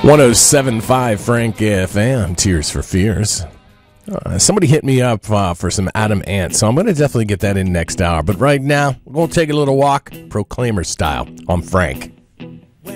107.5 Frank FM, Tears for Fears. Somebody hit me up for some Adam Ant, so I'm going to definitely get that in next hour. But right now, we're going to take a little walk, Proclaimer style, on Frank.